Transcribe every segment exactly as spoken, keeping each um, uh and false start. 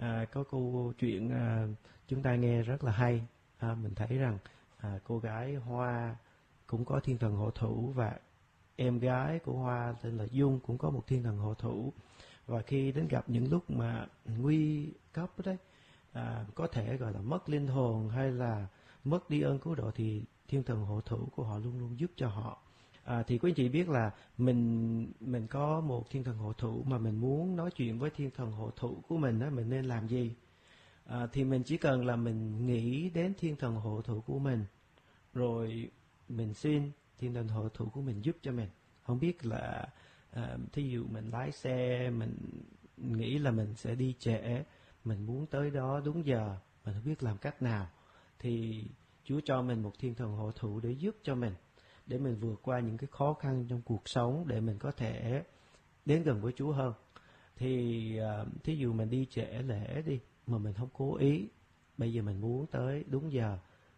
À, có câu chuyện à, chúng ta nghe rất là hay. À, mình thấy rằng à, cô gái Hoa cũng có thiên thần hộ thủ, và em gái của Hoa tên là Dung cũng có một thiên thần hộ thủ. Và khi đến gặp những lúc mà nguy cấp đấy, à, có thể gọi là mất linh hồn hay là mất đi ơn cứu độ, thì thiên thần hộ thủ của họ luôn luôn giúp cho họ. À, thì quý anh chị biết là mình mình có một thiên thần hộ thủ mà mình muốn nói chuyện với thiên thần hộ thủ của mình á, mình nên làm gì? À, thì mình chỉ cần là mình nghĩ đến thiên thần hộ thủ của mình, rồi mình xin thiên thần hộ thủ của mình giúp cho mình. Không biết là à, thí dụ mình lái xe, mình nghĩ là mình sẽ đi trễ, mình muốn tới đó đúng giờ, mình không biết làm cách nào, thì Chúa cho mình một thiên thần hộ thủ để giúp cho mình, để mình vượt qua những cái khó khăn trong cuộc sống, để mình có thể đến gần với Chúa hơn. Thì uh, thí dụ mình đi trễ lễ đi, mà mình không cố ý, bây giờ mình muốn tới đúng giờ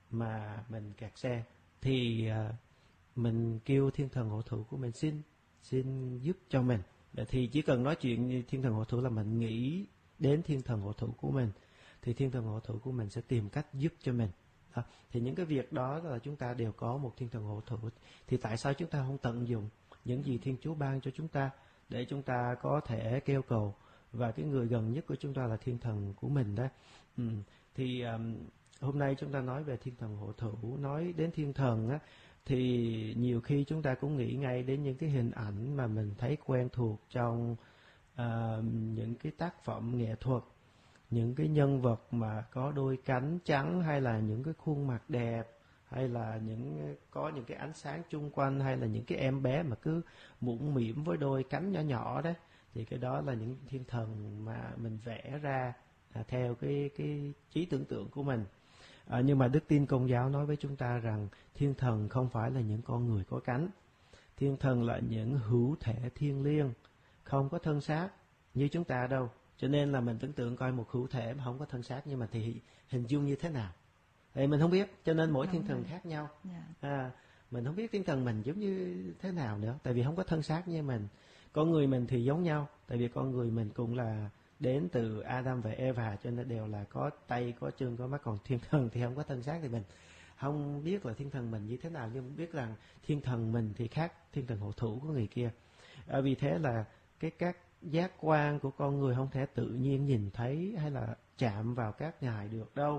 mà mình kẹt xe, thì uh, mình kêu thiên thần hộ thủ của mình xin xin giúp cho mình. Thì chỉ cần nói chuyện như thiên thần hộ thủ là mình nghĩ đến thiên thần hộ thủ của mình, thì thiên thần hộ thủ của mình sẽ tìm cách giúp cho mình. À, thì những cái việc đó là chúng ta đều có một thiên thần hộ thủ. Thì tại sao chúng ta không tận dụng những gì Thiên Chúa ban cho chúng ta để chúng ta có thể kêu cầu, và cái người gần nhất của chúng ta là thiên thần của mình đó. Ừ. Thì um, hôm nay chúng ta nói về thiên thần hộ thủ. Nói đến thiên thần á, thì nhiều khi chúng ta cũng nghĩ ngay đến những cái hình ảnh mà mình thấy quen thuộc trong uh, những cái tác phẩm nghệ thuật, những cái nhân vật mà có đôi cánh trắng, hay là những cái khuôn mặt đẹp, hay là những có những cái ánh sáng chung quanh, hay là những cái em bé mà cứ mũm mĩm với đôi cánh nhỏ nhỏ đấy, thì cái đó là những thiên thần mà mình vẽ ra à, theo cái cái trí tưởng tượng của mình. À, nhưng mà đức tin Công giáo nói với chúng ta rằng thiên thần không phải là những con người có cánh. Thiên thần là những hữu thể thiêng liêng, không có thân xác như chúng ta đâu. Cho nên là mình tưởng tượng coi một hữu thể mà không có thân xác, nhưng mà thì hình dung như thế nào thì mình không biết, cho nên mỗi Đúng thiên thần rồi. khác nhau. Yeah. À, mình không biết thiên thần mình giống như thế nào nữa, tại vì không có thân xác như mình. Con người mình thì giống nhau, tại vì con người mình cũng là đến từ Adam và Eva, cho nên đều là có tay, có chân, có mắt. Còn thiên thần thì không có thân xác, thì mình không biết là thiên thần mình như thế nào, nhưng biết rằng thiên thần mình thì khác thiên thần hộ thủ của người kia. À, vì thế là cái các giác quan của con người không thể tự nhiên nhìn thấy hay là chạm vào các ngài được đâu.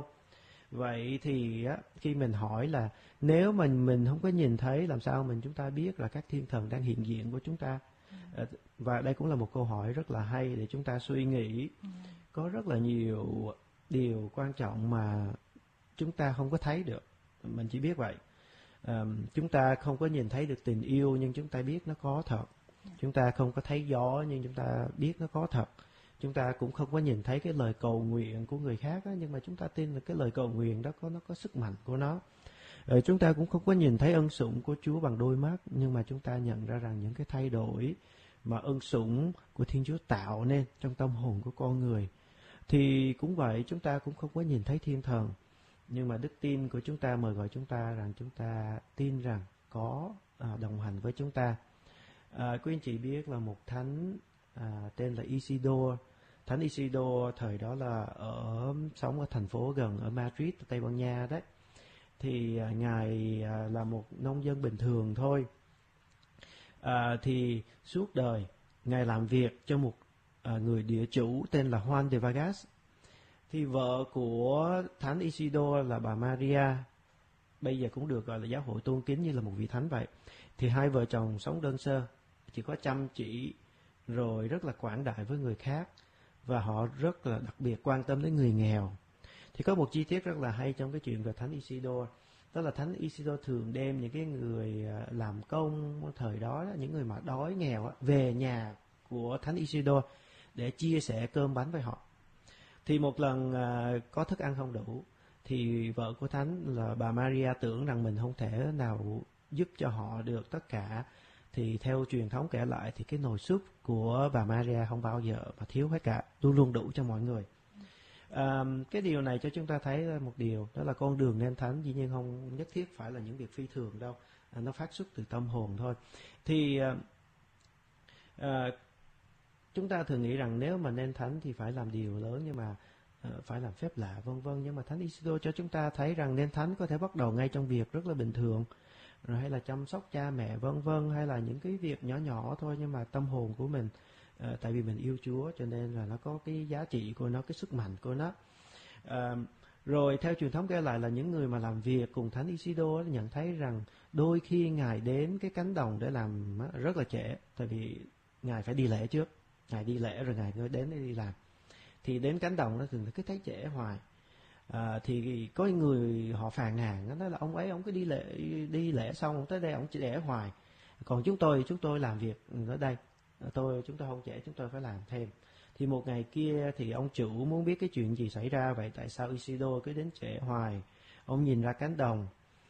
Vậy thì á, khi mình hỏi là nếu mình mình không có nhìn thấy, làm sao mình chúng ta biết là các thiên thần đang hiện diện của chúng ta? Ừ. Và đây cũng là một câu hỏi rất là hay để chúng ta suy nghĩ. Ừ. Có rất là nhiều điều quan trọng mà chúng ta không có thấy được, mình chỉ biết vậy. À, chúng ta không có nhìn thấy được tình yêu, nhưng chúng ta biết nó có thật. Chúng ta không có thấy gió, nhưng chúng ta biết nó có thật. Chúng ta cũng không có nhìn thấy cái lời cầu nguyện của người khác đó, nhưng mà chúng ta tin là cái lời cầu nguyện đó có nó có sức mạnh của nó. Rồi chúng ta cũng không có nhìn thấy ân sủng của Chúa bằng đôi mắt, nhưng mà chúng ta nhận ra rằng những cái thay đổi mà ân sủng của Thiên Chúa tạo nên trong tâm hồn của con người. Thì cũng vậy, chúng ta cũng không có nhìn thấy thiên thần, nhưng mà đức tin của chúng ta mời gọi chúng ta rằng chúng ta tin rằng có à, đồng hành với chúng ta. À, quý anh chị biết là một thánh à, tên là Isidore. Thánh Isidore thời đó là ở sống ở thành phố gần ở Madrid, Tây Ban Nha đấy. Thì à, ngài à, là một nông dân bình thường thôi. À, thì suốt đời ngài làm việc cho một à, người địa chủ tên là Juan de Vargas. Thì vợ của thánh Isidore là bà Maria, bây giờ cũng được gọi là giáo hội tôn kính như là một vị thánh vậy. Thì hai vợ chồng sống đơn sơ, chỉ có chăm chỉ, rồi rất là quảng đại với người khác, và họ rất là đặc biệt quan tâm đến người nghèo. Thì có một chi tiết rất là hay trong cái chuyện về thánh Isidore, đó là thánh Isidore thường đem những cái người làm công thời đó, những người mà đói nghèo về nhà của thánh Isidore để chia sẻ cơm bánh với họ. Thì một lần có thức ăn không đủ, thì vợ của thánh là bà Maria tưởng rằng mình không thể nào giúp cho họ được tất cả. Thì theo truyền thống kể lại thì cái nồi súp của bà Maria không bao giờ mà thiếu hết cả, luôn luôn đủ cho mọi người. À, cái điều này cho chúng ta thấy một điều, đó là con đường nên thánh dĩ nhiên không nhất thiết phải là những việc phi thường đâu, à, nó phát xuất từ tâm hồn thôi. Thì à, chúng ta thường nghĩ rằng nếu mà nên thánh thì phải làm điều lớn, nhưng mà uh, phải làm phép lạ vân vân. Nhưng mà Thánh Isidore cho chúng ta thấy rằng nên thánh có thể bắt đầu ngay trong việc rất là bình thường, rồi hay là chăm sóc cha mẹ vân vân, hay là những cái việc nhỏ nhỏ thôi, nhưng mà tâm hồn của mình uh, tại vì mình yêu Chúa cho nên là nó có cái giá trị của nó, cái sức mạnh của nó. Uh, rồi theo truyền thống kể lại là những người mà làm việc cùng Thánh Isidore nhận thấy rằng đôi khi Ngài đến cái cánh đồng để làm rất là trễ, tại vì Ngài phải đi lễ trước, Ngài đi lễ rồi Ngài mới đến để đi làm. Thì đến cánh đồng nó thường cứ thấy trễ hoài. À, thì có người họ phàn nàn, nó nói là ông ấy ông cứ đi lễ đi lễ xong ông tới đây ông chỉ trễ hoài. Còn chúng tôi chúng tôi làm việc ở đây, tôi chúng tôi không trễ, chúng tôi phải làm thêm. Thì một ngày kia thì ông chủ muốn biết cái chuyện gì xảy ra vậy, tại sao Isidore cứ đến trễ hoài. Ông nhìn ra cánh đồng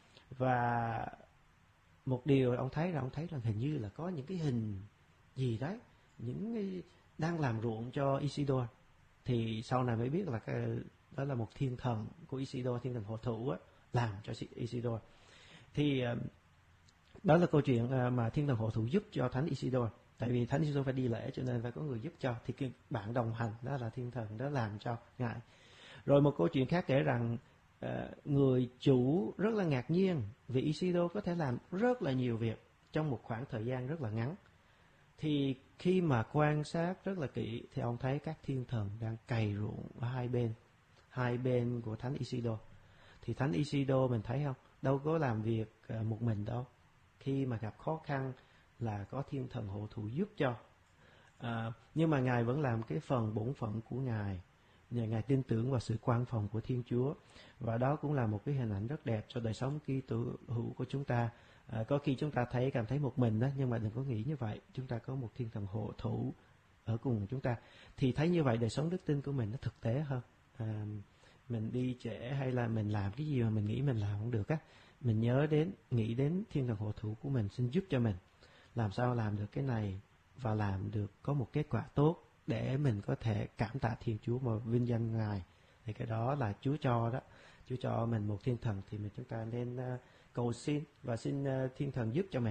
và một điều ông thấy là ông thấy là hình như là có những cái hình gì đấy, những cái đang làm ruộng cho Isidore. Thì sau này mới biết là cái, đó là một thiên thần của Isidore, thiên thần hộ thủ á, làm cho Isidore. Thì đó là câu chuyện mà thiên thần hộ thủ giúp cho Thánh Isidore. Tại vì Thánh Isidore phải đi lễ cho nên phải có người giúp cho. Thì cái bạn đồng hành đó là thiên thần đó làm cho Ngài. Rồi một câu chuyện khác kể rằng uh, người chủ rất là ngạc nhiên vì Isidore có thể làm rất là nhiều việc trong một khoảng thời gian rất là ngắn. Thì khi mà quan sát rất là kỹ thì ông thấy các thiên thần đang cày ruộng ở hai bên, hai bên của Thánh Isidore. Thì Thánh Isidore mình thấy không, đâu có làm việc uh, một mình đâu. Khi mà gặp khó khăn là có thiên thần hộ thủ giúp cho. À, nhưng mà Ngài vẫn làm cái phần bổn phận của Ngài. Ngài tin tưởng vào sự quan phòng của Thiên Chúa. Và đó cũng là một cái hình ảnh rất đẹp cho đời sống Kitô hữu của chúng ta. À, có khi chúng ta thấy cảm thấy một mình đó, nhưng mà đừng có nghĩ như vậy. Chúng ta có một thiên thần hộ thủ ở cùng chúng ta. Thì thấy như vậy đời sống đức tin của mình nó thực tế hơn. À, mình đi trễ hay là mình làm cái gì mà mình nghĩ mình làm không được á, mình nhớ đến, nghĩ đến thiên thần hộ thủ của mình xin giúp cho mình làm sao làm được cái này và làm được có một kết quả tốt để mình có thể cảm tạ Thiên Chúa và vinh danh Ngài. Thì cái đó là Chúa cho đó. Chúa cho mình một thiên thần thì mình chúng ta nên uh, cầu xin và xin uh, thiên thần giúp cho mình.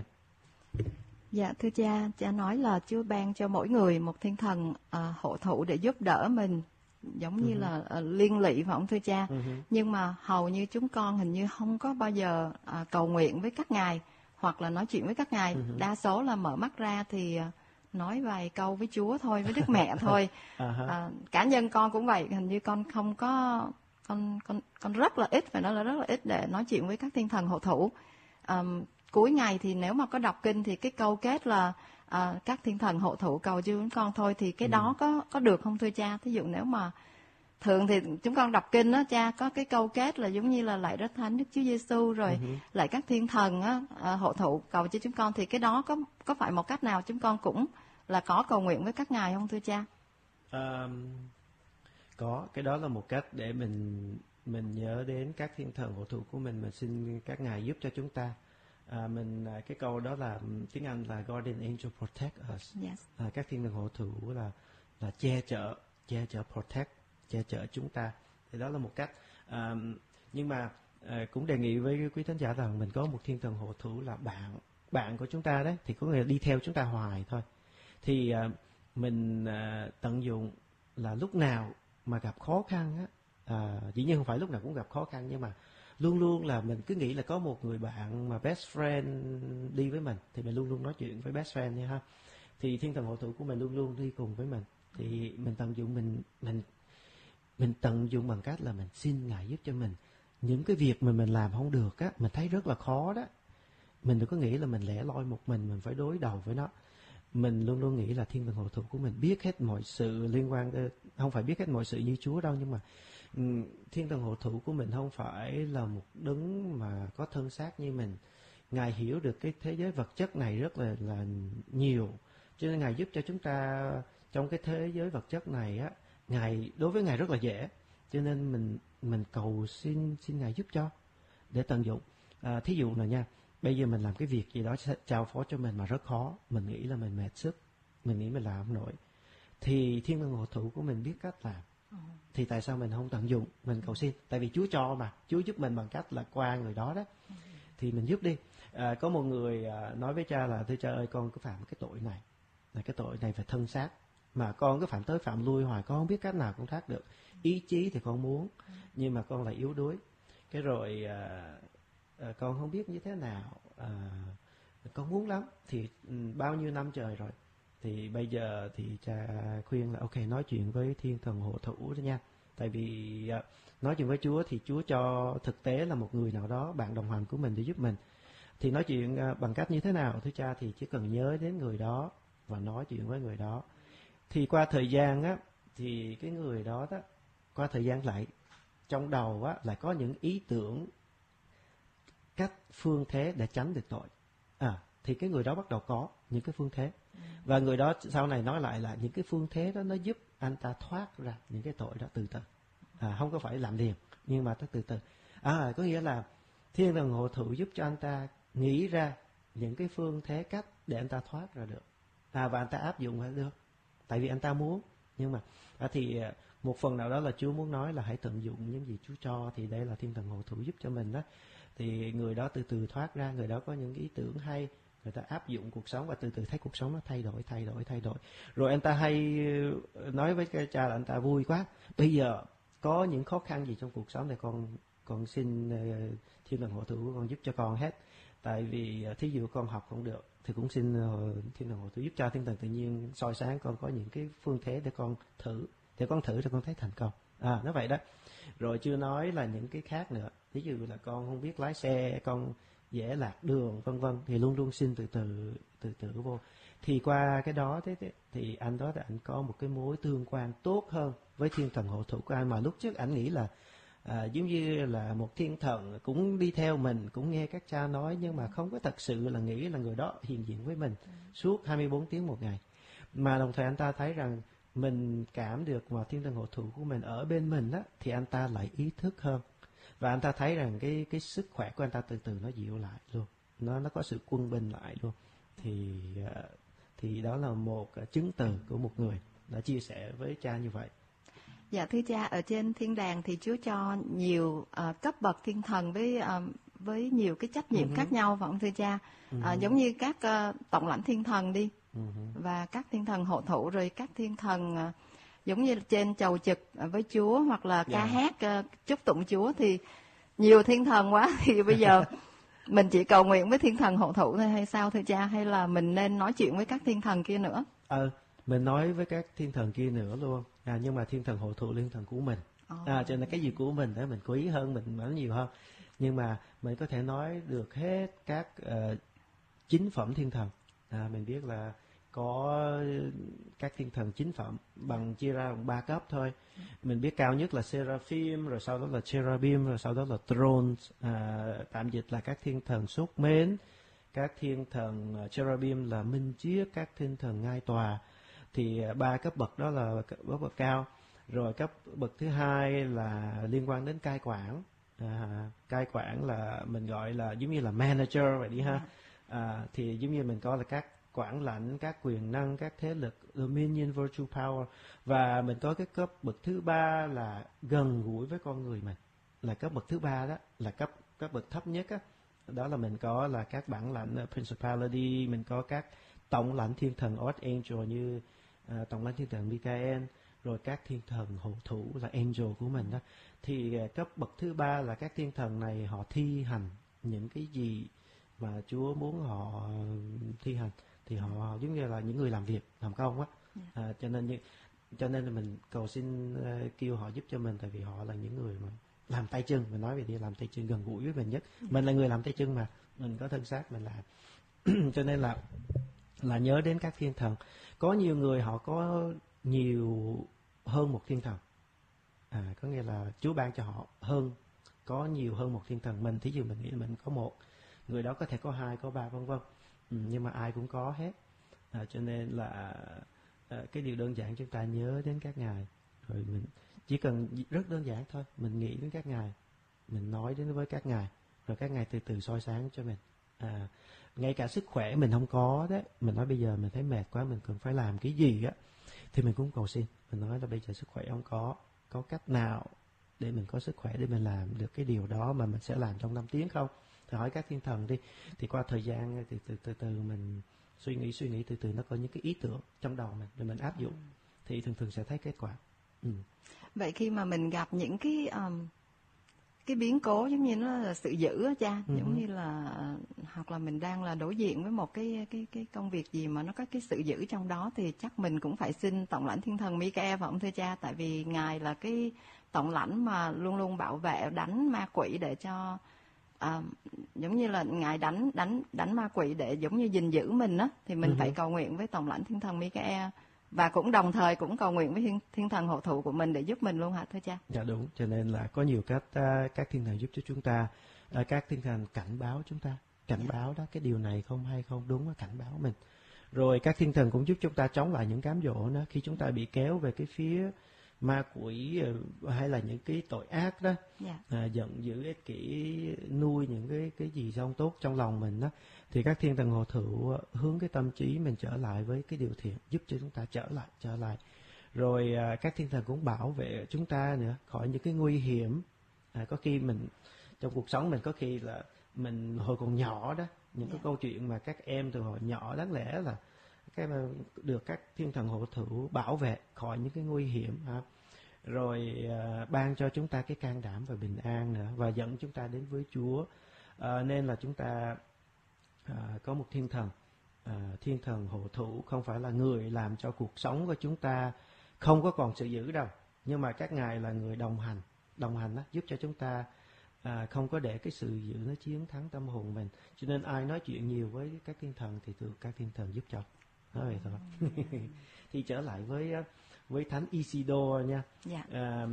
Dạ thưa cha, cha nói là Chúa ban cho mỗi người một thiên thần uh, hộ thủ để giúp đỡ mình, giống như uh-huh. là uh, liên lụy phải không thưa cha? Uh-huh. Nhưng mà hầu như chúng con hình như không có bao giờ uh, cầu nguyện với các ngài hoặc là nói chuyện với các ngài. Uh-huh. Đa số là mở mắt ra thì uh, nói vài câu với Chúa thôi, với Đức Mẹ thôi. uh-huh. uh, cá nhân con cũng vậy, hình như con không có con con con rất là ít, phải nói là rất là ít để nói chuyện với các thiên thần hộ thủ. Um, cuối ngày thì nếu mà có đọc kinh thì cái câu kết là à, các thiên thần hộ thủ cầu cho chúng con thôi, thì cái ừ. đó có có được không thưa cha? Thí dụ nếu mà thường thì chúng con đọc kinh đó cha, có cái câu kết là giống như là lạy Đức Thánh Đức Chúa Giêsu rồi uh-huh. lạy các thiên thần á, à, hộ thủ cầu cho chúng con, thì cái đó có có phải một cách nào chúng con cũng là có cầu nguyện với các ngài không thưa cha? Um, có, cái đó là một cách để mình mình nhớ đến các thiên thần hộ thủ của mình, mình xin các ngài giúp cho chúng ta. À, mình cái câu đó là tiếng Anh là Guardian Angel Protect Us. Yes. À, các thiên thần hộ thủ là là che chở, che chở protect, che chở chúng ta. Thì đó là một cách. À, nhưng mà à, cũng đề nghị với quý thính giả rằng mình có một thiên thần hộ thủ là bạn, bạn của chúng ta đấy, thì có người đi theo chúng ta hoài thôi. Thì à, mình à, tận dụng là lúc nào mà gặp khó khăn á, à, dĩ nhiên không phải lúc nào cũng gặp khó khăn, nhưng mà luôn luôn là mình cứ nghĩ là có một người bạn mà best friend đi với mình, thì mình luôn luôn nói chuyện với best friend nha ha. Thì thiên thần hộ thủ của mình luôn luôn đi cùng với mình, thì mình tận dụng mình mình mình tận dụng bằng cách là mình xin ngài giúp cho mình những cái việc mà mình làm không được á, mình thấy rất là khó đó. Mình đừng có nghĩ là mình lẻ loi một mình mình phải đối đầu với nó. Mình luôn luôn nghĩ là thiên thần hộ thủ của mình biết hết mọi sự liên quan tới, không phải biết hết mọi sự như Chúa đâu, nhưng mà thiên thần hộ thủ của mình không phải là một đấng mà có thân xác như mình. Ngài hiểu được cái thế giới vật chất này rất là là nhiều, cho nên ngài giúp cho chúng ta trong cái thế giới vật chất này á, ngài đối với ngài rất là dễ, cho nên mình mình cầu xin xin ngài giúp cho để tận dụng. À, thí dụ là nha, bây giờ mình làm cái việc gì đó trao phó cho mình mà rất khó, mình nghĩ là mình mệt sức, mình nghĩ mình làm không nổi, thì thiên thần hộ thủ của mình biết cách làm. Thì tại sao mình không tận dụng, mình cầu xin? Tại vì Chúa cho mà, Chúa giúp mình bằng cách là qua người đó đó, thì mình giúp đi. À, có một người à, nói với cha là thưa cha ơi, con có phạm cái tội này, là cái tội này về thân xác, mà con cứ phạm tới phạm lui hoài, con không biết cách nào con thoát được. Ý chí thì con muốn, nhưng mà con lại yếu đuối. Cái rồi à, à, con không biết như thế nào, à, con muốn lắm. Thì um, bao nhiêu năm trời rồi, thì bây giờ thì cha khuyên là ok, nói chuyện với thiên thần hộ thủ đó nha. Tại vì à, nói chuyện với Chúa thì Chúa cho thực tế là một người nào đó, bạn đồng hành của mình để giúp mình. Thì nói chuyện à, bằng cách như thế nào thưa cha, thì chỉ cần nhớ đến người đó và nói chuyện với người đó. Thì qua thời gian á, thì cái người đó đó, qua thời gian lại trong đầu á, lại có những ý tưởng, cách phương thế để tránh được tội. À, thì cái người đó bắt đầu có những cái phương thế. Và người đó sau này nói lại là những cái phương thế đó nó giúp anh ta thoát ra những cái tội đó từ từ. À, không có phải làm liền, nhưng mà từ từ. À, có nghĩa là thiên thần hộ thủ giúp cho anh ta nghĩ ra những cái phương thế cách để anh ta thoát ra được. À, và anh ta áp dụng ra được. Tại vì anh ta muốn. Nhưng mà à, thì một phần nào đó là Chúa muốn nói là hãy tận dụng những gì Chúa cho. Thì đây là thiên thần hộ thủ giúp cho mình đó. Thì người đó từ từ thoát ra, người đó có những ý tưởng hay, người ta áp dụng cuộc sống và từ từ thấy cuộc sống nó thay đổi, thay đổi, thay đổi. Rồi anh ta hay nói với cái cha là anh ta vui quá. Bây giờ có những khó khăn gì trong cuộc sống thì con con xin uh, thiên thần hộ thủ của con giúp cho con hết. Tại vì uh, thí dụ con học không được thì cũng xin uh, thiên thần hộ thủ giúp cho. Thiên thần tự nhiên soi sáng con có những cái phương thế để con thử, để con thử cho con thấy thành công. À, nó vậy đó. Rồi chưa nói là những cái khác nữa. Ví dụ là con không biết lái xe, con dễ lạc đường vân vân, thì luôn luôn xin từ từ từ từ vô. Thì qua cái đó thế, thế thì anh đó thì anh có một cái mối tương quan tốt hơn với thiên thần hộ thủ của anh, mà lúc trước anh nghĩ là à, giống như là một thiên thần cũng đi theo mình, cũng nghe các cha nói, nhưng mà không có thật sự là nghĩ là người đó hiện diện với mình suốt hai mươi bốn tiếng một ngày. Mà đồng thời anh ta thấy rằng mình cảm được mà thiên thần hộ thủ của mình ở bên mình á, thì anh ta lại ý thức hơn. Và anh ta thấy rằng cái cái sức khỏe của anh ta từ từ nó dịu lại luôn, nó nó có sự quân bình lại luôn. Thì thì đó là một chứng từ của một người đã chia sẻ với cha như vậy. Dạ thưa cha, ở trên thiên đàng thì Chúa cho nhiều uh, cấp bậc thiên thần với uh, với nhiều cái trách nhiệm uh-huh. khác nhau, phải không thưa cha? Uh-huh. Uh, giống như các uh, tổng lãnh thiên thần đi, uh-huh. và các thiên thần hộ thủ, rồi các thiên thần uh, giống như trên chầu trực với Chúa, hoặc là ca yeah. hát uh, chúc tụng Chúa, thì nhiều thiên thần quá. Thì bây giờ mình chỉ cầu nguyện với thiên thần hộ thủ thôi hay sao thưa cha? Hay là mình nên nói chuyện với các thiên thần kia nữa? Ờ, mình nói với các thiên thần kia nữa luôn. À, nhưng mà thiên thần hộ thủ là thiên thần của mình. Oh. À, cho nên cái gì của mình để mình quý hơn, mình nói nhiều hơn. Nhưng mà mình có thể nói được hết các uh, chính phẩm thiên thần. À, mình biết là có các thiên thần chính phẩm bằng chia ra bằng ba cấp thôi. Mình biết cao nhất là Seraphim, rồi sau đó là Cherubim, rồi sau đó là Thrones. À, tạm dịch là các thiên thần sốt mến. Các thiên thần uh, Cherubim là minh triết, các thiên thần ngai tòa. Thì ba cấp bậc đó là cấp bậc cao. Rồi cấp bậc thứ hai là liên quan đến cai quản. À, cai quản là mình gọi là giống như là manager vậy đi ha. À, thì giống như mình có là các quản lãnh, các quyền năng, các thế lực, dominion, virtue, power. Và mình có cái cấp bậc thứ ba là gần gũi với con người mình. Là cấp bậc thứ ba đó, là cấp cấp bậc thấp nhất á. Đó là mình có là các bản lãnh principality, mình có các tổng lãnh thiên thần archangel như uh, tổng lãnh thiên thần Michael, rồi các thiên thần hộ thủ là angel của mình đó. Thì uh, cấp bậc thứ ba là các thiên thần này họ thi hành những cái gì mà Chúa muốn họ thi hành, thì họ giống như là những người làm việc, làm công á. À, cho nên như, cho nên là mình cầu xin uh, kêu họ giúp cho mình, tại vì họ là những người mà làm tay chân, mình nói về đi, làm tay chân gần gũi với mình nhất. Mình là người làm tay chân mà, mình có thân xác mình làm. Cho nên là là nhớ đến các thiên thần. Có nhiều người họ có nhiều hơn một thiên thần. À, có nghĩa là Chúa ban cho họ hơn, có nhiều hơn một thiên thần. Mình thí dụ mình nghĩ là mình có một, người đó có thể có hai, có ba vân vân. Ừ, nhưng mà ai cũng có hết. À, cho nên là à, cái điều đơn giản chúng ta nhớ đến các ngài, rồi mình chỉ cần rất đơn giản thôi, mình nghĩ đến các ngài, mình nói đến với các ngài, rồi các ngài từ từ soi sáng cho mình. À, ngay cả sức khỏe mình không có đấy, mình nói bây giờ mình thấy mệt quá, mình cần phải làm cái gì á, thì mình cũng cầu xin. Mình nói là bây giờ sức khỏe không có, có cách nào để mình có sức khỏe để mình làm được cái điều đó mà mình sẽ làm trong năm tiếng không? Thì hỏi các thiên thần đi. Thì qua thời gian thì từ từ từ mình suy nghĩ suy nghĩ từ từ nó có những cái ý tưởng trong đầu mình, rồi mình áp dụng. thì thường thường sẽ thấy kết quả. Ừ. Vậy khi mà mình gặp những cái um, cái biến cố giống như nó là sự dữ á cha, Ừ. giống như là hoặc là mình đang là đối diện với một cái cái cái công việc gì mà nó có cái sự dữ trong đó, thì chắc mình cũng phải xin tổng lãnh thiên thần Michael phải không thưa cha? Tại vì ngài là cái tổng lãnh mà luôn luôn bảo vệ, đánh ma quỷ để cho à, giống như là ngài đánh đánh đánh ma quỷ để giống như gìn giữ mình á, thì mình Ừ. phải cầu nguyện với tổng lãnh thiên thần Michael, và cũng đồng thời cũng cầu nguyện với thiên, thiên thần hộ thủ của mình để giúp mình luôn hả thưa cha? Dạ đúng, cho nên là có nhiều cách uh, các thiên thần giúp cho chúng ta, uh, các thiên thần cảnh báo chúng ta, cảnh Dạ. báo đó cái điều này không hay không đúng, cảnh báo mình. Rồi các thiên thần cũng giúp chúng ta chống lại những cám dỗ đó, khi chúng ta bị kéo về cái phía ma quỷ uh, hay là những cái tội ác đó, Dạ. uh, giận dữ ích kỷ, nuôi những cái cái gì không tốt trong lòng mình đó, thì các thiên thần hộ thủ uh, hướng cái tâm trí mình trở lại với cái điều thiện, giúp cho chúng ta trở lại trở lại. Rồi à, các thiên thần cũng bảo vệ chúng ta nữa khỏi những cái nguy hiểm. À, có khi mình trong cuộc sống mình có khi là mình hồi còn nhỏ đó, những cái Yeah. câu chuyện mà các em từ hồi nhỏ đáng lẽ là cái mà được các thiên thần hộ thủ bảo vệ khỏi những cái nguy hiểm ha. Rồi à, ban cho chúng ta cái can đảm và bình an nữa, và dẫn chúng ta đến với Chúa. À, nên là chúng ta à, có một thiên thần, à, thiên thần hộ thủ không phải là người làm cho cuộc sống của chúng ta không có còn sự dữ đâu, nhưng mà các ngài là người đồng hành, đồng hành đó, giúp cho chúng ta à, không có để cái sự dữ nó chiến thắng tâm hồn mình. Cho nên ai nói chuyện nhiều với các thiên thần thì từ các thiên thần giúp cho. Nói vậy thôi. Thì trở lại với với thánh Isidore nha. Dạ. À,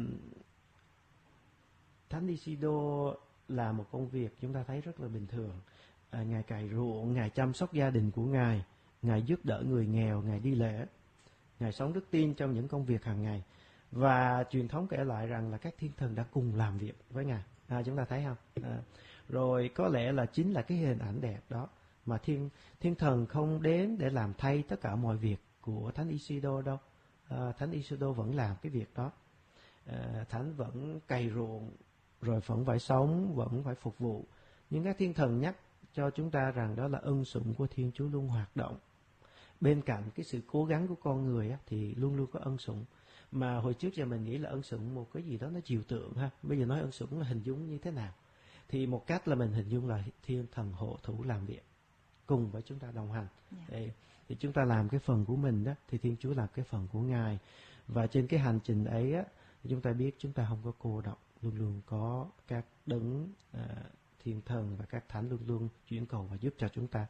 thánh Isidore là một công việc chúng ta thấy rất là bình thường. À, ngài cày ruộng, ngài chăm sóc gia đình của ngài, ngài giúp đỡ người nghèo, ngài đi lễ, ngài sống đức tin trong những công việc hàng ngày. Và truyền thống kể lại rằng là các thiên thần đã cùng làm việc với ngài. À, chúng ta thấy không? À, rồi có lẽ là chính là cái hình ảnh đẹp đó mà thiên thiên thần không đến để làm thay tất cả mọi việc của thánh Isidore đâu. À, thánh Isidore vẫn làm cái việc đó. À, thánh vẫn cày ruộng, rồi vẫn phải sống, vẫn phải phục vụ. Nhưng các thiên thần nhắc cho chúng ta rằng đó là ân sủng của Thiên Chúa luôn hoạt động. Bên cạnh cái sự cố gắng của con người á, thì luôn luôn có ân sủng. Mà hồi trước giờ mình nghĩ là ân sủng một cái gì đó nó trừu tượng ha. Bây giờ nói ân sủng là hình dung như thế nào? Thì một cách là mình hình dung là thiên thần hộ thủ làm việc cùng với chúng ta đồng hành. Yeah. Để, thì chúng ta làm cái phần của mình đó, thì Thiên Chúa làm cái phần của Ngài. Và trên cái hành trình ấy á, chúng ta biết chúng ta không có cô độc, luôn luôn có các đấng à, thiên thần và các thánh luôn luôn chuyển cầu và giúp cho chúng ta.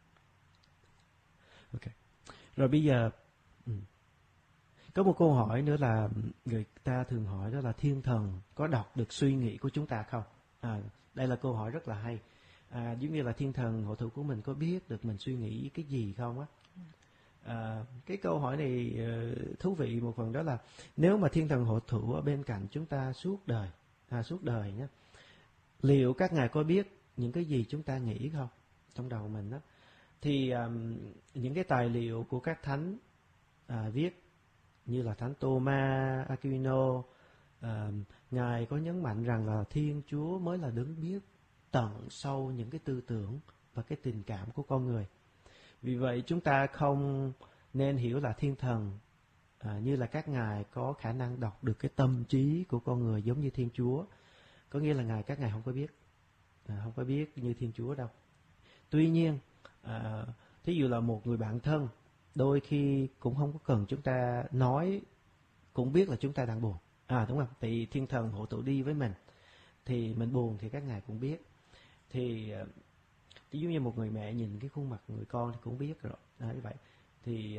Ok. Rồi bây giờ ừ. có một câu hỏi nữa là người ta thường hỏi, đó là thiên thần có đọc được suy nghĩ của chúng ta không? À, đây là câu hỏi rất là hay. À, giống như là thiên thần hộ thủ của mình có biết được mình suy nghĩ cái gì không á? À, cái câu hỏi này uh, thú vị một phần, đó là nếu mà thiên thần hộ thủ ở bên cạnh chúng ta suốt đời, à, suốt đời nhé, liệu các ngài có biết những cái gì chúng ta nghĩ không trong đầu mình đó? Thì um, những cái tài liệu của các thánh à, viết như là thánh Thomas Aquino, à, ngài có nhấn mạnh rằng là Thiên Chúa mới là đấng biết tận sâu những cái tư tưởng và cái tình cảm của con người. Vì vậy chúng ta không nên hiểu là thiên thần à, như là các ngài có khả năng đọc được cái tâm trí của con người giống như Thiên Chúa. Có nghĩa là ngài các ngài không có biết, à, không có biết như Thiên Chúa đâu. Tuy nhiên, à, thí dụ là một người bạn thân, đôi khi cũng không có cần chúng ta nói, cũng biết là chúng ta đang buồn, à đúng không? Thì thiên thần hộ thủ đi với mình, thì mình buồn thì các ngài cũng biết. Thì ví dụ như một người mẹ nhìn cái khuôn mặt người con thì cũng biết rồi, à, như vậy. Thì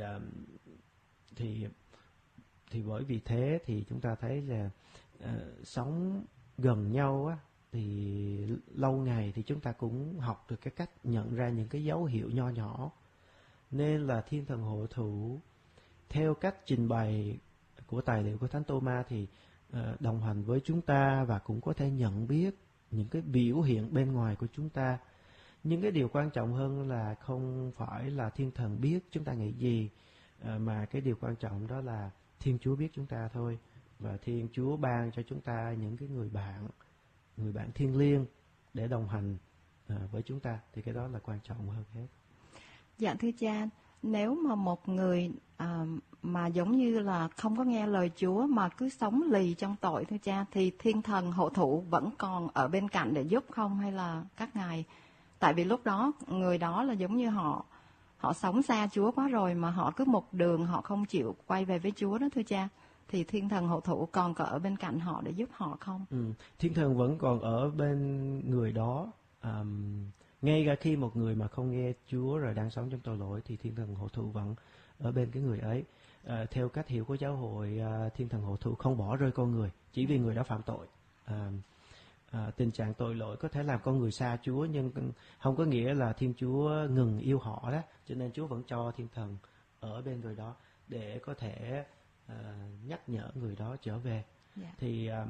thì thì bởi vì thế thì chúng ta thấy là uh, sống gần nhau á, thì lâu ngày thì chúng ta cũng học được cái cách nhận ra những cái dấu hiệu nho nhỏ. Nên là thiên thần hộ thủ theo cách trình bày của tài liệu của thánh Thomas thì uh, đồng hành với chúng ta và cũng có thể nhận biết những cái biểu hiện bên ngoài của chúng ta. Nhưng cái điều quan trọng hơn là không phải là thiên thần biết chúng ta nghĩ gì, uh, mà cái điều quan trọng đó là Thiên Chúa biết chúng ta thôi. Và Thiên Chúa ban cho chúng ta những cái người bạn, người bạn thiêng liêng để đồng hành à, với chúng ta, thì cái đó là quan trọng hơn hết. Dạ thưa cha, nếu mà một người à, mà giống như là không có nghe lời Chúa mà cứ sống lì trong tội thưa cha, thì thiên thần hộ thủ vẫn còn ở bên cạnh để giúp không, hay là các ngài, tại vì lúc đó người đó là giống như họ họ sống xa Chúa quá rồi mà họ cứ một đường họ không chịu quay về với Chúa đó thưa cha, thì thiên thần hộ thủ còn có ở bên cạnh họ để giúp họ không? Ừ, thiên thần vẫn còn ở bên người đó. Um, ngay cả khi một người mà không nghe Chúa rồi đang sống trong tội lỗi thì thiên thần hộ thủ vẫn ở bên cái người ấy. À, theo cách hiểu của giáo hội, à, thiên thần hộ thủ không bỏ rơi con người chỉ vì người đó phạm tội. À, à, tình trạng tội lỗi có thể làm con người xa Chúa, nhưng không có nghĩa là Thiên Chúa ngừng yêu họ đó. Cho nên Chúa vẫn cho thiên thần ở bên người đó để có thể à, nhắc nhở người đó trở về. Yeah. Thì à,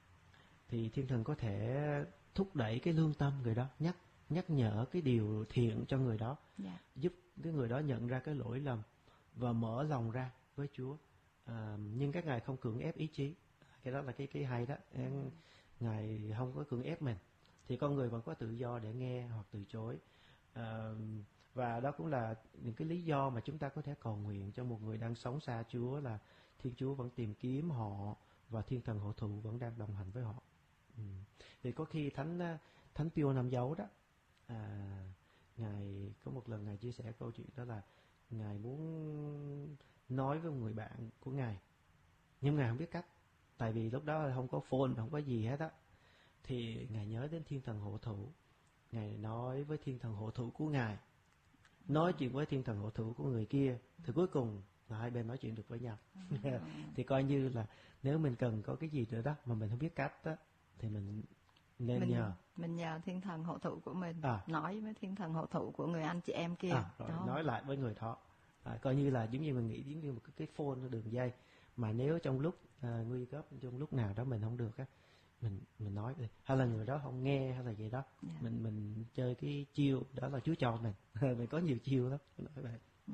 thì thiên thần có thể thúc đẩy cái lương tâm người đó, nhắc nhắc nhở cái điều thiện cho người đó, Yeah. giúp cái người đó nhận ra cái lỗi lầm và mở lòng ra với Chúa. À, nhưng các ngài không cưỡng ép ý chí, cái đó là cái cái hay đó. Mm. Ngài không có cưỡng ép mình, thì con người vẫn có tự do để nghe hoặc từ chối. À, và đó cũng là những cái lý do mà chúng ta có thể cầu nguyện cho một người đang sống xa Chúa, là Thiên Chúa vẫn tìm kiếm họ và thiên thần hộ thủ vẫn đang đồng hành với họ. Ừ. Thì có khi thánh thánh Pio Năm Dấu đó, à, ngài có một lần ngài chia sẻ câu chuyện đó là ngài muốn nói với một người bạn của ngài, nhưng ngài không biết cách, tại vì lúc đó không có phone, không có gì hết á. Thì ngài nhớ đến thiên thần hộ thủ, ngài nói với thiên thần hộ thủ của ngài, nói chuyện với thiên thần hộ thủ của người kia, thì cuối cùng là hai bên nói chuyện được với nhau. Thì coi như là nếu mình cần có cái gì nữa đó mà mình không biết cách đó, thì mình nên mình, nhờ mình nhờ thiên thần hộ thủ của mình, à. nói với thiên thần hộ thủ của người anh chị em kia, à, rồi đó. nói lại với người đó, à, coi như là giống như mình nghĩ giống như một cái, cái phone, đường dây mà nếu trong lúc à, nguy cấp, trong lúc nào đó mình không được á, mình mình nói đi, hay là người đó không nghe hay là gì đó, yeah. mình mình chơi cái chiêu đó là Chúa cho mình. Mình có nhiều chiêu lắm, nói vậy. Ừ.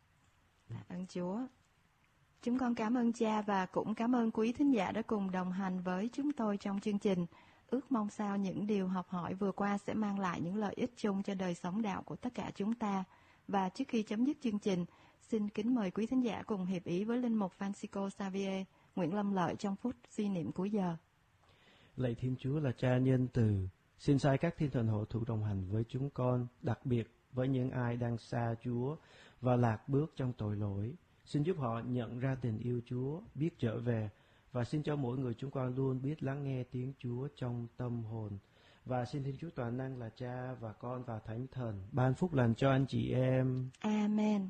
Tạ ơn Chúa. Chúng con cảm ơn cha và cũng cảm ơn quý thính giả đã cùng đồng hành với chúng tôi trong chương trình. Ước mong sao những điều học hỏi vừa qua sẽ mang lại những lợi ích chung cho đời sống đạo của tất cả chúng ta. Và trước khi chấm dứt chương trình, xin kính mời quý thính giả cùng hiệp ý với Linh mục Francisco Xavier Nguyễn Lâm Lợi trong phút suy niệm cuối giờ. Lạy Thiên Chúa là Cha nhân từ, xin sai các thiên thần hộ thủ đồng hành với chúng con, đặc biệt với những ai đang xa Chúa và lạc bước trong tội lỗi. Xin giúp họ nhận ra tình yêu Chúa, biết trở về, và xin cho mỗi người chúng con luôn biết lắng nghe tiếng Chúa trong tâm hồn. Và xin Thiên Chúa Toàn Năng là Cha và Con và Thánh Thần ban phúc lành cho anh chị em. Amen.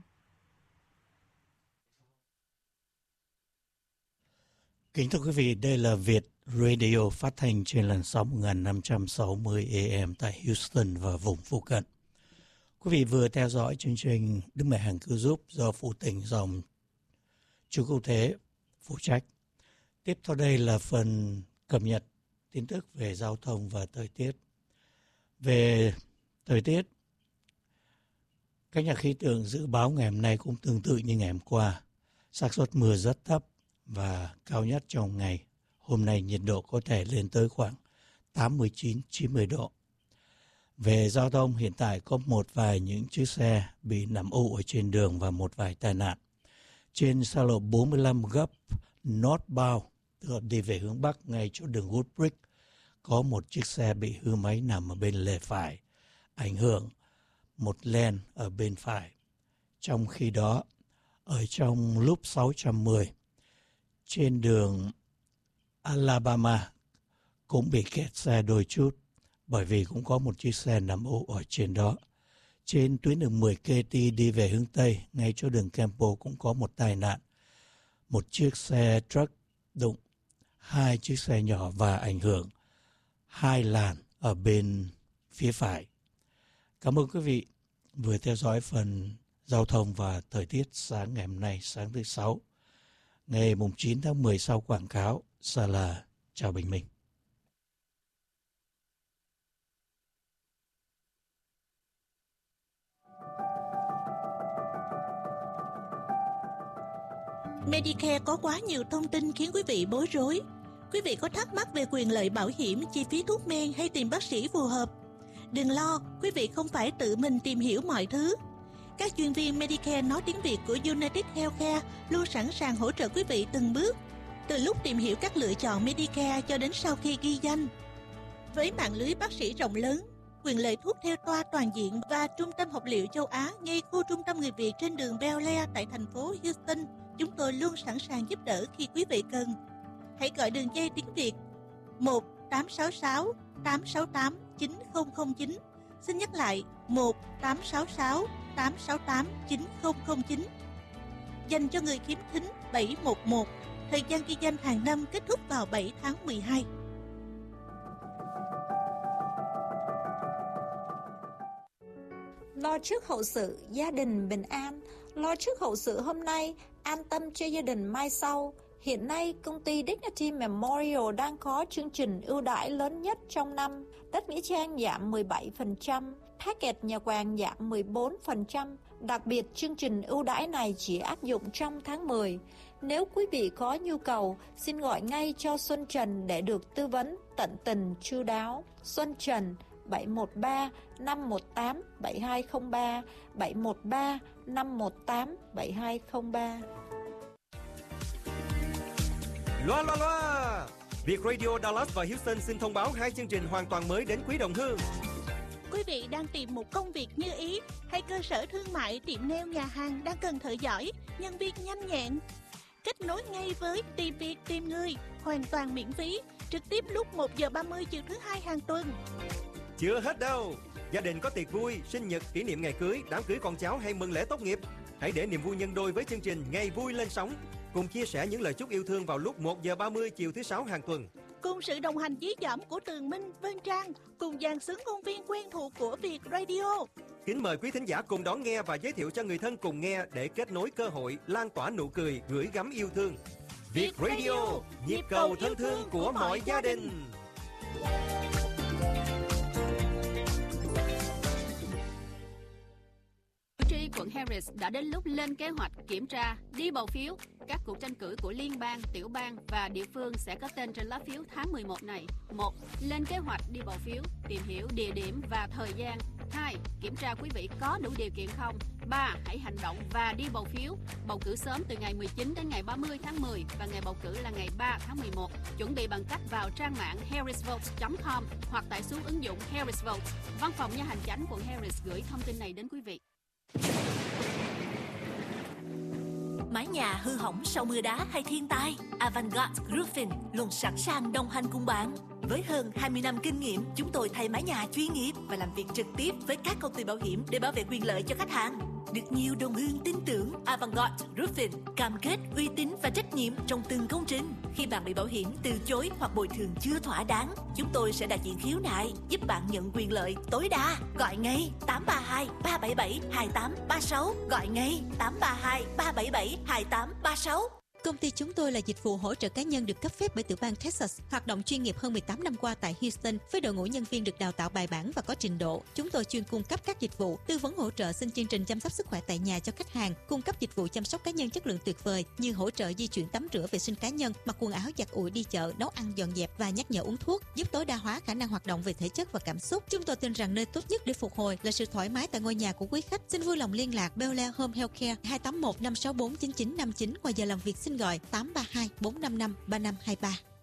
Kính thưa quý vị, đây là Việt Radio phát thanh trên làn sóng một nghìn năm trăm sáu mươi A M tại Houston và vùng phụ cận. Quý vị vừa theo dõi chương trình Đức Mẹ Hằng Cứu Giúp do Phụ Tình Dòng Chúa Cứu Thế phụ trách. Tiếp theo đây là phần cập nhật tin tức về giao thông và thời tiết. Về thời tiết, các nhà khí tượng dự báo ngày hôm nay cũng tương tự như ngày hôm qua. xác suất mưa rất thấp và cao nhất trong ngày hôm nay nhiệt độ có thể lên tới khoảng tám mươi chín đến chín mươi độ. Về giao thông, hiện tại có một vài những chiếc xe bị nằm ù ở trên đường và một vài tai nạn. Trên xa lộ bốn mươi lăm gấp northbound, tức là đi về hướng Bắc ngay chỗ đường Woodbridge, có một chiếc xe bị hư máy nằm ở bên lề phải, ảnh hưởng một lane ở bên phải. Trong khi đó, ở trong loop sáu trăm mười, trên đường Alabama cũng bị kẹt xe đôi chút, bởi vì cũng có một chiếc xe nằm ù ở trên đó. Trên tuyến đường mười K T đi về hướng Tây, ngay chỗ đường Campo cũng có một tai nạn. Một chiếc xe truck đụng hai chiếc xe nhỏ và ảnh hưởng hai làn ở bên phía phải. Cảm ơn quý vị vừa theo dõi phần giao thông và thời tiết sáng ngày hôm nay, sáng thứ Sáu, ngày chín tháng mười sau quảng cáo. Sa là chào bình minh. Medicare có quá nhiều thông tin khiến quý vị bối rối. Quý vị có thắc mắc về quyền lợi bảo hiểm, chi phí thuốc men hay tìm bác sĩ phù hợp? Đừng lo, quý vị không phải tự mình tìm hiểu mọi thứ. Các chuyên viên Medicare nói tiếng Việt của United Healthcare luôn sẵn sàng hỗ trợ quý vị từng bước, từ lúc tìm hiểu các lựa chọn Medicare cho đến sau khi ghi danh. Với mạng lưới bác sĩ rộng lớn, quyền lợi thuốc theo toa toàn diện và trung tâm học liệu châu Á ngay khu trung tâm người Việt trên đường Bel Air tại thành phố Houston, chúng tôi luôn sẵn sàng giúp đỡ khi quý vị cần. Hãy gọi đường dây tiếng Việt một tám sáu sáu tám sáu tám chín không không chín. Xin nhắc lại một tám sáu sáu tám sáu tám chín không không chín. Dành cho người khiếm thính bảy một một. Thời gian ghi danh hàng năm kết thúc vào bảy tháng mười hai. Lo trước hậu sự, gia đình bình an. Lo trước hậu sự hôm nay, an tâm cho gia đình mai sau. Hiện nay, công ty Dignity Memorial đang có chương trình ưu đãi lớn nhất trong năm. Đất Nghĩa Trang giảm mười bảy phần trăm, package nhà quàng giảm mười bốn phần trăm. Đặc biệt, chương trình ưu đãi này chỉ áp dụng trong tháng mười. Nếu quý vị có nhu cầu, xin gọi ngay cho Xuân Trần để được tư vấn tận tình chu đáo. Xuân Trần bảy một ba năm một tám bảy hai không ba, bảy một ba năm một tám bảy hai không ba. Loa loa loa! Việt Radio Dallas và Houston xin thông báo hai chương trình hoàn toàn mới đến quý đồng hương. Quý vị đang tìm một công việc như ý hay cơ sở thương mại, tiệm nail, nhà hàng đang cần thợ giỏi, nhân viên nhanh nhẹn. Kết nối ngay với Tìm Việc Tìm Người, hoàn toàn miễn phí, trực tiếp lúc một giờ ba mươi chiều thứ hai hàng tuần. Chưa hết đâu! Gia đình có tiệc vui, sinh nhật, kỷ niệm ngày cưới, đám cưới con cháu hay mừng lễ tốt nghiệp, hãy để niềm vui nhân đôi với chương trình Ngày Vui Lên Sóng. Cùng chia sẻ những lời chúc yêu thương vào lúc một giờ ba mươi chiều thứ sáu hàng tuần. Cùng sự đồng hành dí dỏm của Tường Minh, Vân Trang, cùng dàn xứng công viên quen thuộc của Việt Radio. Kính mời quý thính giả cùng đón nghe và giới thiệu cho người thân cùng nghe để kết nối cơ hội, lan tỏa nụ cười, gửi gắm yêu thương. Việt Radio, nhịp cầu thân thương của mọi gia đình. Quận Harris đã đến lúc lên kế hoạch kiểm tra, đi bầu phiếu. Các cuộc tranh cử của liên bang, tiểu bang và địa phương sẽ có tên trên lá phiếu tháng mười một này. một. Lên kế hoạch đi bầu phiếu, tìm hiểu địa điểm và thời gian. hai. Kiểm tra quý vị có đủ điều kiện không. ba. Hãy hành động và đi bầu phiếu. Bầu cử sớm từ ngày mười chín đến ngày ba mươi tháng mười và ngày bầu cử là ngày ba tháng mười một. Chuẩn bị bằng cách vào trang mạng harris votes chấm com hoặc tải xuống ứng dụng Harris Votes. Văn phòng Nha hành chánh quận Harris gửi thông tin này đến quý vị. Mái nhà hư hỏng sau mưa đá hay thiên tai, Avantgarde Roofing luôn sẵn sàng đồng hành cùng bạn. Với hơn hai mươi năm kinh nghiệm, chúng tôi thay mái nhà chuyên nghiệp và làm việc trực tiếp với các công ty bảo hiểm để bảo vệ quyền lợi cho khách hàng. Được nhiều đồng hương tin tưởng, Avantgarde Roofing cam kết uy tín và trách nhiệm trong từng công trình. Khi bạn bị bảo hiểm từ chối hoặc bồi thường chưa thỏa đáng, chúng tôi sẽ đại diện khiếu nại, giúp bạn nhận quyền lợi tối đa. Gọi ngay tám ba hai ba bảy bảy hai tám ba sáu, gọi ngay tám ba hai ba bảy bảy hai tám ba sáu. Công ty chúng tôi là dịch vụ hỗ trợ cá nhân được cấp phép bởi tiểu bang Texas, hoạt động chuyên nghiệp hơn mười tám năm qua tại Houston với đội ngũ nhân viên được đào tạo bài bản và có trình độ. Chúng tôi chuyên cung cấp các dịch vụ tư vấn hỗ trợ xin chương trình chăm sóc sức khỏe tại nhà cho khách hàng, cung cấp dịch vụ chăm sóc cá nhân chất lượng tuyệt vời như hỗ trợ di chuyển tắm rửa vệ sinh cá nhân, mặc quần áo giặt ủi đi chợ, nấu ăn dọn dẹp và nhắc nhở uống thuốc, giúp tối đa hóa khả năng hoạt động về thể chất và cảm xúc. Chúng tôi tin rằng nơi tốt nhất để phục hồi là sự thoải mái tại ngôi nhà của quý khách. Xin vui lòng liên lạc Bel Air Home Healthcare hai tám một năm sáu bốn chín chín năm chín. Ngoài giờ làm việc xin gọi tám ba hai bốn năm năm ba năm hai ba.